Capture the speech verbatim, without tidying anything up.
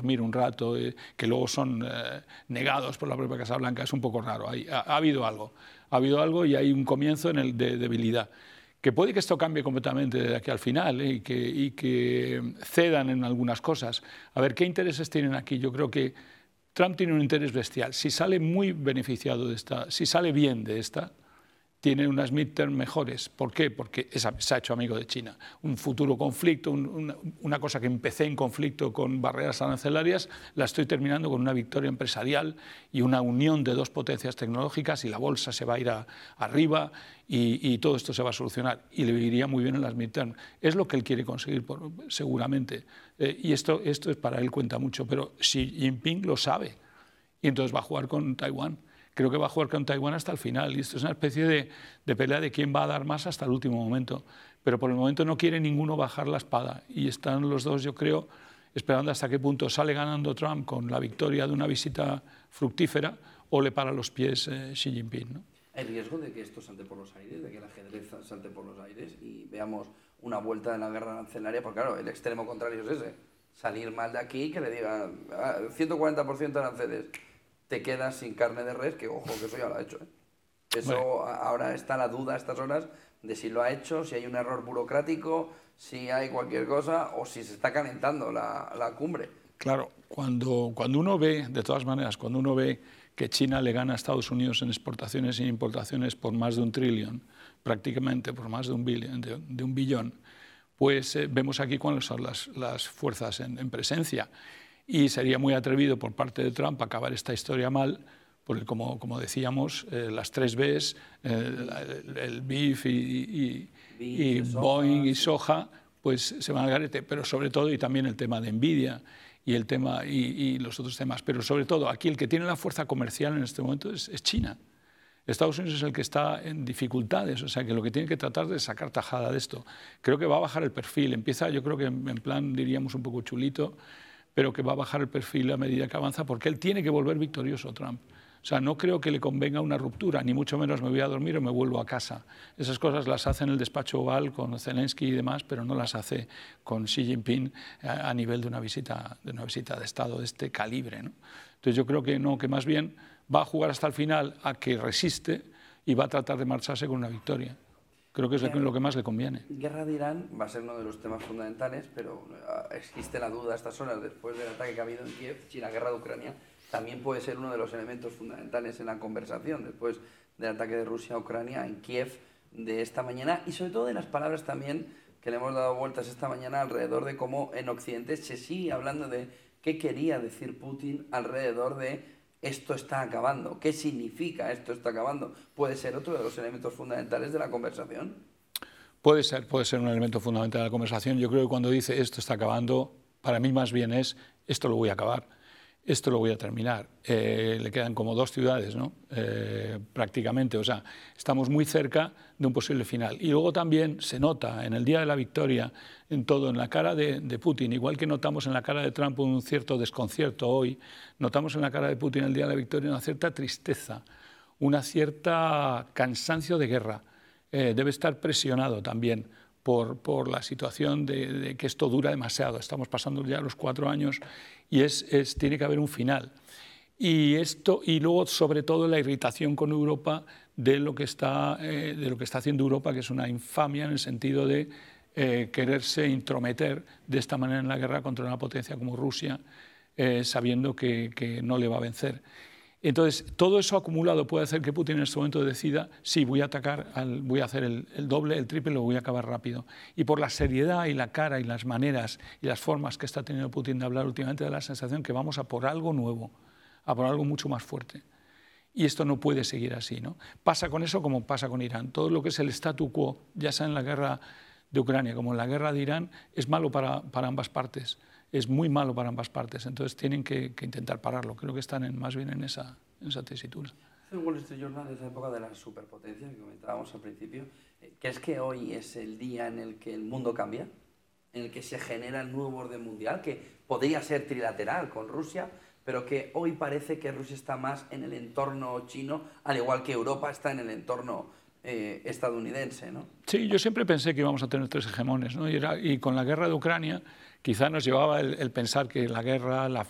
dormir un rato, eh, que luego son eh, negados por la propia Casa Blanca, es un poco raro. Hay, ha, ha habido algo, ha habido algo y hay un comienzo en el de debilidad. Que puede que esto cambie completamente de aquí al final, ¿eh? y, que, y que cedan en algunas cosas. A ver, ¿qué intereses tienen aquí? Yo creo que Trump tiene un interés bestial. Si sale muy beneficiado de esta, si sale bien de esta, tiene unas midterm mejores. ¿Por qué? Porque es, se ha hecho amigo de China. Un futuro conflicto, un, una, una cosa que empecé en conflicto con barreras arancelarias, la estoy terminando con una victoria empresarial y una unión de dos potencias tecnológicas y la bolsa se va a ir a, arriba y, y todo esto se va a solucionar. Y le iría muy bien en las midterm. Es lo que él quiere conseguir, por, seguramente. Eh, y esto, esto es para él cuenta mucho, pero Xi Jinping lo sabe y entonces va a jugar con Taiwán. Creo que va a jugar con Taiwán hasta el final y esto es una especie de, de pelea de quién va a dar más hasta el último momento. Pero por el momento no quiere ninguno bajar la espada y están los dos, yo creo, esperando hasta qué punto sale ganando Trump con la victoria de una visita fructífera o le para los pies eh, Xi Jinping, ¿no? ¿Hay riesgo de que esto salte por los aires, de que el ajedrez salte por los aires y veamos una vuelta de la guerra arancelaria? Porque claro, el extremo contrario es ese, salir mal de aquí, que le digan ah, ciento cuarenta por ciento de aranceles, te quedas sin carne de res, que ojo, que eso ya lo ha hecho, ¿eh? Eso bueno. Ahora está la duda a estas horas de si lo ha hecho, si hay un error burocrático, si hay cualquier cosa o si se está calentando la, la cumbre. Claro, cuando, cuando uno ve, de todas maneras, cuando uno ve que China le gana a Estados Unidos en exportaciones e importaciones por más de un trillón, prácticamente por más de un billón, de, de un billón, pues eh, vemos aquí cuáles son las, las fuerzas en, en presencia. Y sería muy atrevido por parte de Trump acabar esta historia mal, porque como, como decíamos, eh, las tres Bs, eh, el, el beef y, y, y, y Boeing y soja, pues se van al garete, pero sobre todo, y también el tema de Nvidia y, el tema, y, y los otros temas, pero sobre todo aquí el que tiene la fuerza comercial en este momento es, es China. Estados Unidos es el que está en dificultades, o sea que lo que tiene que tratar de sacar tajada de esto. Creo que va a bajar el perfil, empieza yo creo que en, en plan diríamos un poco chulito, pero que va a bajar el perfil a medida que avanza, porque él tiene que volver victorioso, Trump. O sea, no creo que le convenga una ruptura, ni mucho menos me voy a dormir o me vuelvo a casa. Esas cosas las hace en el despacho oval con Zelensky y demás, pero no las hace con Xi Jinping a, a nivel de una visita de una visita de Estado de este calibre, ¿no? Entonces yo creo que no, que más bien va a jugar hasta el final a que resiste y va a tratar de marcharse con una victoria. Creo que es guerra, lo que más le conviene. Guerra de Irán va a ser uno de los temas fundamentales, pero existe la duda a estas horas, después del ataque que ha habido en Kiev, si la guerra de Ucrania también puede ser uno de los elementos fundamentales en la conversación, después del ataque de Rusia a Ucrania en Kiev de esta mañana, y sobre todo de las palabras también que le hemos dado vueltas esta mañana alrededor de cómo en Occidente se sigue hablando de qué quería decir Putin alrededor de esto está acabando. ¿Qué significa esto está acabando? ¿Puede ser otro de los elementos fundamentales de la conversación? Puede ser, puede ser un elemento fundamental de la conversación. Yo creo que cuando dice esto está acabando, para mí más bien es esto lo voy a acabar, esto lo voy a terminar. Eh, le quedan como dos ciudades, ¿no? Eh, prácticamente, o sea, estamos muy cerca de un posible final. Y luego también se nota en el día de la victoria, en todo, en la cara de, de Putin, igual que notamos en la cara de Trump un cierto desconcierto hoy, notamos en la cara de Putin el día de la victoria una cierta tristeza, una cierta cansancio de guerra. Eh, debe estar presionado también por, por la situación de, de que esto dura demasiado. Estamos pasando ya los cuatro años y es, es, tiene que haber un final. Y, esto, y luego, sobre todo, la irritación con Europa de lo, que está, eh, de lo que está haciendo Europa, que es una infamia en el sentido de eh, quererse intrometer de esta manera en la guerra contra una potencia como Rusia, eh, sabiendo que, que no le va a vencer. Entonces, todo eso acumulado puede hacer que Putin en este momento decida, sí, voy a atacar, al, voy a hacer el, el doble, el triple, lo voy a acabar rápido. Y por la seriedad y la cara y las maneras y las formas que está teniendo Putin de hablar últimamente, da la sensación que vamos a por algo nuevo, a por algo mucho más fuerte. Y esto no puede seguir así, ¿no? Pasa con eso como pasa con Irán. Todo lo que es el statu quo, ya sea en la guerra de Ucrania como en la guerra de Irán, es malo para, para ambas partes. Es muy malo para ambas partes, entonces tienen que, que intentar pararlo. Creo que están en, más bien en esa, en esa tesitura. El Wall Street Journal es la época de las superpotencias que comentábamos al principio. ¿Crees que hoy es el día en el que el mundo cambia? ¿En el que se genera el nuevo orden mundial? Que podría ser trilateral con Rusia, pero que hoy parece que Rusia está más en el entorno chino, al igual que Europa está en el entorno eh, estadounidense, ¿no? Sí, yo siempre pensé que íbamos a tener tres hegemones, ¿no? Y, era, y con la guerra de Ucrania quizá nos llevaba el, el pensar que la guerra, la,